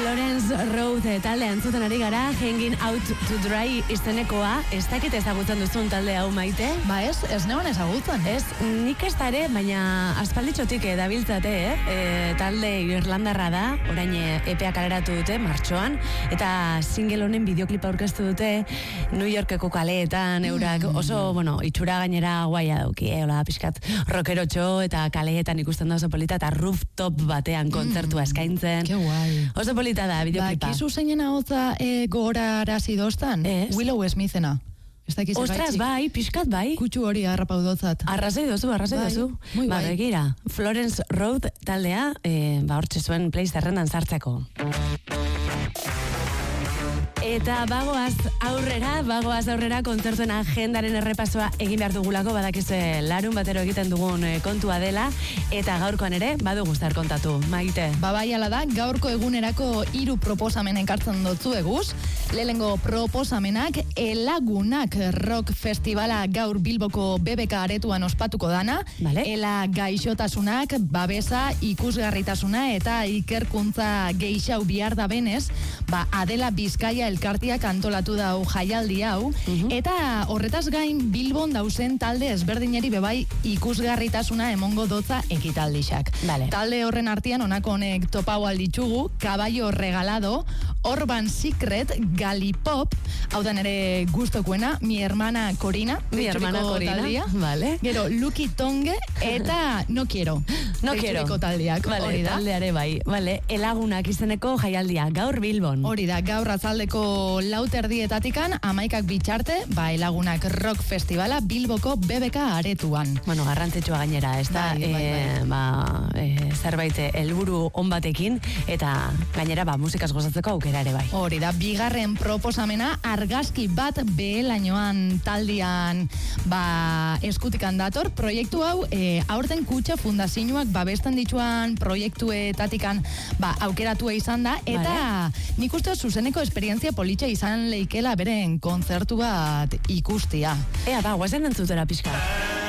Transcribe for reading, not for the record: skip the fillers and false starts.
Florence Road talde entzuten ari gara, Hanging Out to Dry izenekoa, ez dakit ezagutzen duzun talde hau Maite? Ba ez neon ezagutzen. Ez, nik ez dare, baina aspalditxotik dabiltzate, talde irlandarra da, orain EPA kaleratu dute, martxoan, eta single honen bideoklipa aurkeztu dute, New Yorkeko kaleetan, eurak oso, itxura gainera guaia dauki, hola, pixkat rockerotxo, eta kaleetan ikusten da oso polita, eta rooftop batean kontzertua eskaintzen. Ke guai. Oso polita da, bideoklipa. Ba, kizu zeinen ahotza gogorarazi doztan? Willow Smithena. Ostras, bai, pixkat bai. Kutsu hori harrapau dotzat. Arrazoi dozu. Ba, begira, Florence Road taldea, hortxe zuen Play zerrendan sartzeko. Eta bagoaz aurrera kontzertuen agendaren errepasoa egin behar dugulako, badakizue larun batero egiten dugun kontua dela, eta gaurkoan ere badu gustar kontatu. Maite? Ba bai, ala da, gaurko egunerako 3 proposamen enkartzen dotzu eguz. Lehenengo proposamenak, Elagunak rock festivala gaur Bilboko BBK aretuan ospatuko dana. Vale. Ela gaixotasunak, babesa, ikusgarritasuna eta ikerkuntza geixau bihar da benez, Adela Bizkaia elkartiak antolatu dau jaialdi hau, eta horretaz gain Bilbon dauzen talde ezberdineri bebai ikusgarritasuna emongo dotza ekitaldixak. Vale. Talde horren artean honako honek topau alditzugu, Caballo Regalado, Urban Secret, Galipop, hau da nere gustokuena, Mi Hermana Corina, taldia. Vale. Gero, Lucky Tongue, eta No Quiero. Taldiak, vale, hori da. Taldeare bai. Vale, Elagunak izeneko jaialdia, gaur Bilbon. Hori da, gaur azaldeko 4:00 11:00 bitxarte, Elagunak rock festivala Bilboko BBK aretuan. Bueno, garrantzitsua gainera, ez da, zerbait helburu on batekin, eta gainera, musikaz gozatzeko aukera ere bai. Hori da, bigarren proposamena, argazki bat behelainoan taldian eskutikan dator. Proiektu hau, aurten Kutxa Fundazioak babesten dituan proiektuetatikan aukeratua izan da, eta nik uste zuzeneko esperientzia politxa izan leikela beren kontzertu bat ikustia. Guazen entzutera pixka.